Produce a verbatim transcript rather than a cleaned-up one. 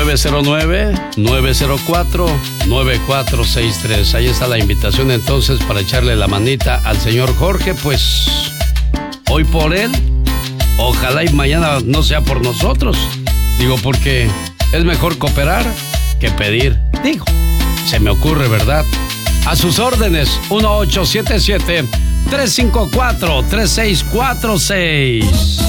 nueve cero nueve, nueve cero cuatro, nueve cuatro seis tres. Ahí está la invitación entonces para echarle la manita al señor Jorge. Pues hoy por él, ojalá y mañana no sea por nosotros. Digo, porque es mejor cooperar que pedir. Digo, se me ocurre, ¿verdad? A sus órdenes, uno ocho siete siete, tres cinco cuatro, tres seis cuatro seis.